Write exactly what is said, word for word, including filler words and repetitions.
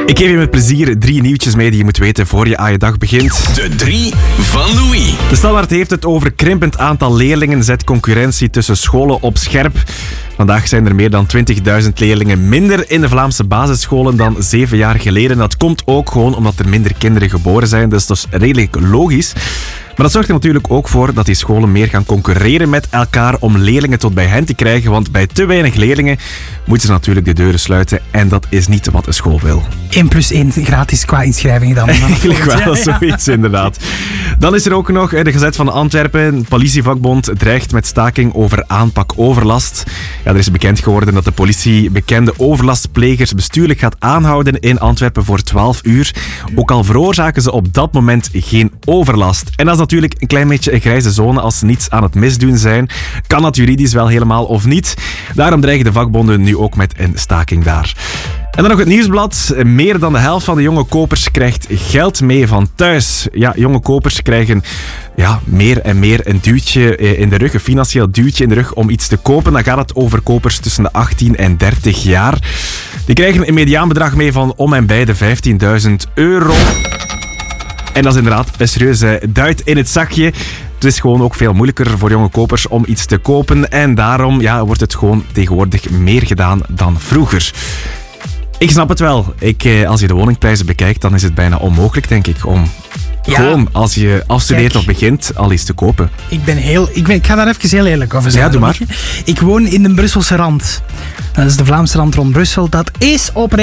Ik geef je met plezier drie nieuwtjes mee die je moet weten voor je aan je dag begint. De drie van Louis. De Standaard heeft het over krimpend aantal leerlingen zet concurrentie tussen scholen op scherp. Vandaag zijn er meer dan twintigduizend leerlingen minder in de Vlaamse basisscholen dan zeven jaar geleden. Dat komt ook gewoon omdat er minder kinderen geboren zijn, dus dat is redelijk logisch. Maar dat zorgt er natuurlijk ook voor dat die scholen meer gaan concurreren met elkaar om leerlingen tot bij hen te krijgen. Want bij te weinig leerlingen moeten ze natuurlijk de deuren sluiten. En dat is niet wat een school wil. één plus één gratis qua inschrijvingen dan. Eigenlijk wel, zoiets inderdaad. Dan is er ook nog de Gazet van Antwerpen. De politievakbond dreigt met staking over aanpak overlast. Ja, er is bekend geworden dat de politie bekende overlastplegers bestuurlijk gaat aanhouden in Antwerpen voor twaalf uur. Ook al veroorzaken ze op dat moment geen overlast. En dat is natuurlijk een klein beetje een grijze zone als ze niets aan het misdoen zijn. Kan dat juridisch wel helemaal of niet? Daarom dreigen de vakbonden nu ook met een staking daar. En dan nog het nieuwsblad. Meer dan de helft van de jonge kopers krijgt geld mee van thuis. Ja, jonge kopers krijgen ja, meer en meer een duwtje in de rug, een financieel duwtje in de rug om iets te kopen. Dan gaat het over kopers tussen de achttien en dertig jaar. Die krijgen een mediaanbedrag mee van om en bij de vijftienduizend euro. En dat is inderdaad een serieuze duit in het zakje. Het is gewoon ook veel moeilijker voor jonge kopers om iets te kopen. En daarom ja, wordt het gewoon tegenwoordig meer gedaan dan vroeger. Ik snap het wel. Ik, als je de woningprijzen bekijkt, dan is het bijna onmogelijk, denk ik, om ja. gewoon als je afstudeert Kijk, of begint al iets te kopen. Ik ben heel... Ik, ben, ik ga daar even heel eerlijk over zeggen. Ja, doe maar. Ik woon in de Brusselse rand. Dat is de Vlaamse rand rond Brussel. Dat is op